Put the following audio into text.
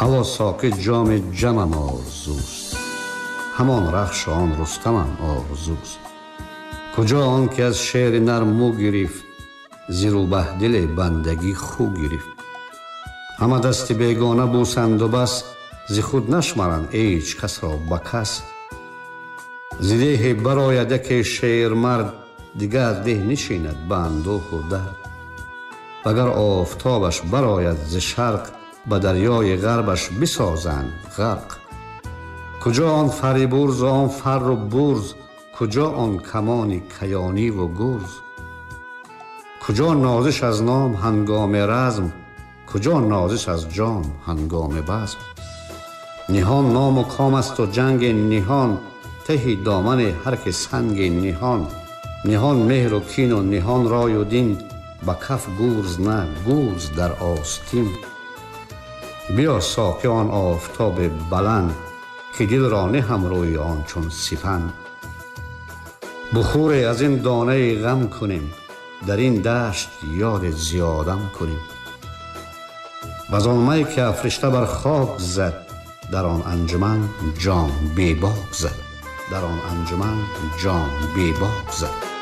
هوا ساکت جام جمم آرزوست، همان رخش آن رستمم آرزوست. کجا آن که از شعر نرمو گرفت، زی روبه دل بندگی خو گرفت. همه دست بیگانه بوسند و بس، زی خود نشمرند ایچ کس را به کس. زی دیه برآید که شعر مرد، دیگه از ده نشیند به اندوه و درد. وگر آفتابش برآید ز شرق، به دریای غربش بسازند غرق. کجا آن فریبرز و آن فر و برز، کجا آن کمان کیانی و گرز. کجا نازش از نام هنگام رزم، کجا نازش از جام هنگام بزم. نهان نام و کام است و جنگ نهان، ته دامن هر که سنگ نهان. نهان مهر و کین و نهان رای و دین، به کف گورز نه گورز در آستین. بیا ساقی آن آفتاب بلند، که دل را نهم روی آن چون سپند. بخور از این دانه غم کنیم، در این دشت یاد زیادم کنیم. وز آن می که افرشته بر خاک زد، در آن انجمن جام بی باک زد. در آن انجمن جام بی باک زد.